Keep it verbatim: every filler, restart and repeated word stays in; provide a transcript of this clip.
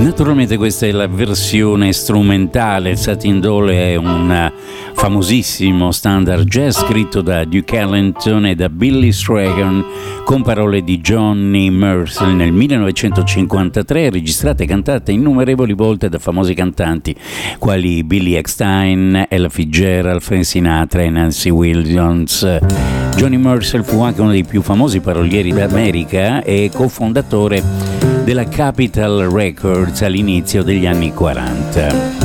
Naturalmente questa è la versione strumentale. Satin Doll è un famosissimo standard jazz scritto da Duke Ellington e da Billy Strayhorn con parole di Johnny Mercer nel millenovecentocinquantatré, registrate e cantate innumerevoli volte da famosi cantanti quali Billy Eckstine, Ella Fitzgerald, Frank Sinatra e Nancy Williams. Johnny Mercer fu anche uno dei più famosi parolieri d'America e cofondatore della Capitol Records all'inizio degli anni quaranta.